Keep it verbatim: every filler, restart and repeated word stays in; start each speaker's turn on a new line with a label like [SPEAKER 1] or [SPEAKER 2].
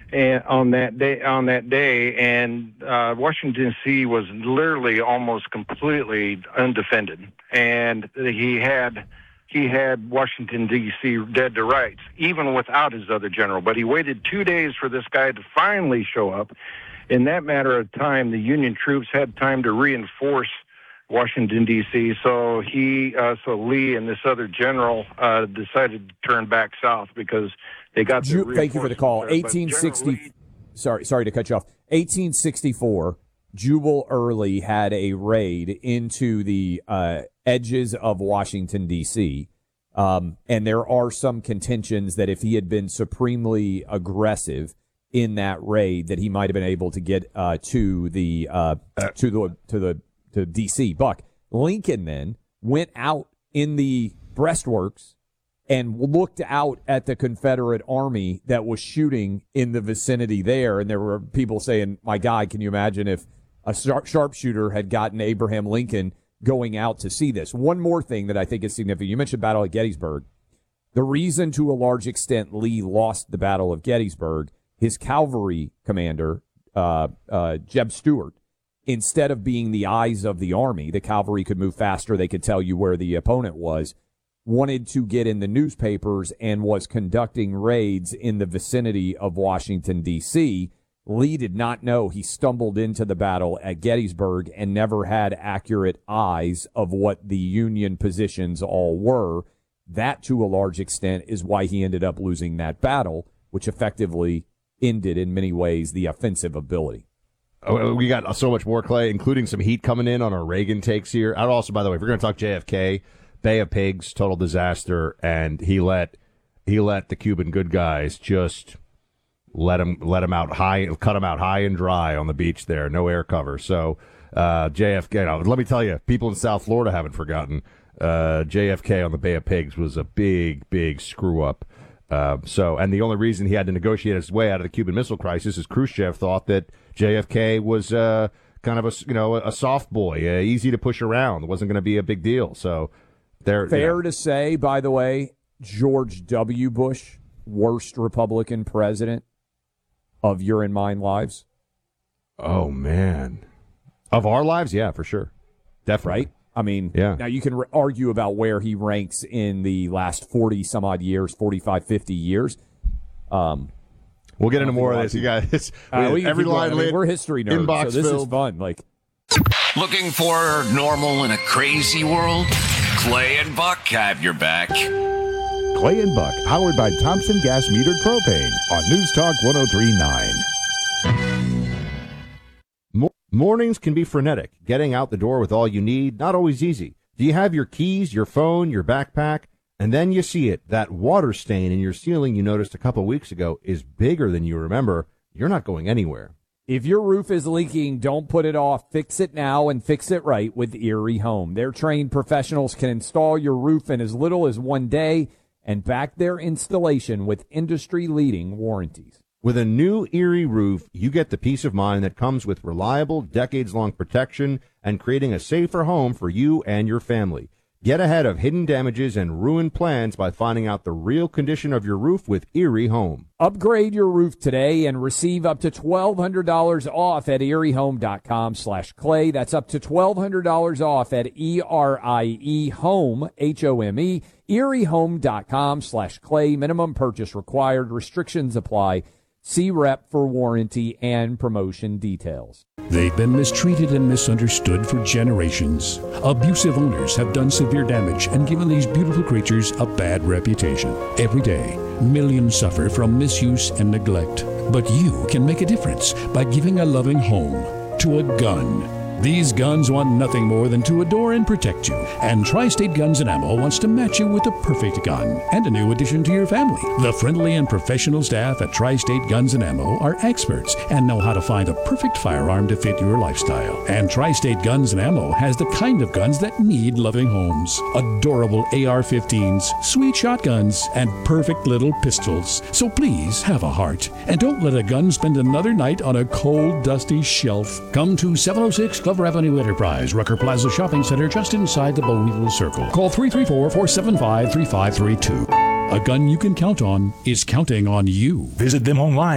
[SPEAKER 1] and on that day, on that day, and uh, Washington D C was literally almost completely undefended, and he had he had Washington D C dead to rights, even without his other general. But he waited two days for this guy to finally show up. In that matter of time, the Union troops had time to reinforce Washington D C. So he, uh, so Lee and this other general uh, decided to turn back south because they got.
[SPEAKER 2] Ju- the thank you for the call.
[SPEAKER 1] There.
[SPEAKER 2] eighteen sixty. Lee, sorry, sorry to cut you off. eighteen sixty-four. Jubal Early had a raid into the uh, edges of Washington D C. Um, and there are some contentions that if he had been supremely aggressive in that raid, that he might have been able to get uh, to the uh, to the to the to D C. Buck Lincoln then went out in the breastworks and looked out at the Confederate army that was shooting in the vicinity there. And there were people saying, my God, can you imagine if a sharp, sharpshooter had gotten Abraham Lincoln going out to see this? One more thing that I think is significant. You mentioned Battle of Gettysburg. The reason to a large extent Lee lost the Battle of Gettysburg, his cavalry commander, uh, uh, Jeb Stuart, instead of being the eyes of the army, the cavalry could move faster, they could tell you where the opponent was, wanted to get in the newspapers and was conducting raids in the vicinity of Washington, D C. Lee did not know he stumbled into the battle at Gettysburg and never had accurate eyes of what the Union positions all were. That, to a large extent, is why he ended up losing that battle, which effectively ended, in many ways, the offensive ability.
[SPEAKER 3] Oh, we got so much more, Clay, including some heat coming in on our Reagan takes here. I'd also, by the way, if we're going to talk J F K, Bay of Pigs, total disaster, and he let he let the Cuban good guys just let him let him out high, cut him out high and dry on the beach there, no air cover. So uh, J F K, you know, let me tell you, people in South Florida haven't forgotten. Uh, J F K on the Bay of Pigs was a big, big screw up. Uh, so, and the only reason he had to negotiate his way out of the Cuban Missile Crisis is Khrushchev thought that J F K was uh, kind of a you know a soft boy, uh, easy to push around. It wasn't going to be a big deal. So, there.
[SPEAKER 2] Fair
[SPEAKER 3] you know.
[SPEAKER 2] to say, by the way, George W. Bush, worst Republican president of your and mine lives.
[SPEAKER 3] Oh man, of our lives, yeah, for sure, definitely.
[SPEAKER 2] Right? I mean,
[SPEAKER 3] yeah.
[SPEAKER 2] Now you can re- argue about where he ranks in the last forty some odd years, forty-five, fifty years. Um,
[SPEAKER 3] we'll get into more of this, you guys.
[SPEAKER 2] Uh, we
[SPEAKER 3] every line
[SPEAKER 2] I mean, we're history nerds, so this
[SPEAKER 3] filled.
[SPEAKER 2] is fun. Like,
[SPEAKER 4] looking for normal in a crazy world? Clay and Buck have your back.
[SPEAKER 5] Clay and Buck, powered by Thompson Gas Metered Propane on News Talk one oh three point nine.
[SPEAKER 3] Mo- mornings can be frenetic. Getting out the door with all you need, not always easy. Do you have your keys, your phone, your backpack? And then you see it. That water stain in your ceiling you noticed a couple weeks ago is bigger than you remember. You're not going anywhere.
[SPEAKER 2] if your roof is leaking, don't put it off. Fix it now and fix it right with Erie Home. Their trained professionals can install your roof in as little as one day and back their installation with industry-leading warranties.
[SPEAKER 3] With a new Erie roof, you get the peace of mind that comes with reliable, decades-long protection and creating a safer home for you and your family. Get ahead of hidden damages and ruined plans by finding out the real condition of your roof with Erie Home.
[SPEAKER 2] Upgrade your roof today and receive up to twelve hundred dollars off at eriehome.com slash clay. That's up to twelve hundred dollars off at E R I E home, H O M E, eriehome.com slash clay. Minimum purchase required. Restrictions apply. See rep for warranty and promotion details.
[SPEAKER 6] They've been mistreated and misunderstood for generations. Abusive owners have done severe damage and given these beautiful creatures a bad reputation. Every day, millions suffer from misuse and neglect. But you can make a difference by giving a loving home to a gun. These guns want nothing more than to adore and protect you. And Tri-State Guns and Ammo wants to match you with the perfect gun and a new addition to your family. The friendly and professional staff at Tri-State Guns and Ammo are experts and know how to find the perfect firearm to fit your lifestyle. And Tri-State Guns and Ammo has the kind of guns that need loving homes. Adorable A R fifteens, sweet shotguns, and perfect little pistols. So please have a heart and don't let a gun spend another night on a cold, dusty shelf. Come to seven oh six Glover Avenue Enterprise, Rucker Plaza Shopping Center, just inside the Bowmanville Circle. Call three three four, four seven five, three five three two. A gun you can count on is counting on you.
[SPEAKER 7] Visit them online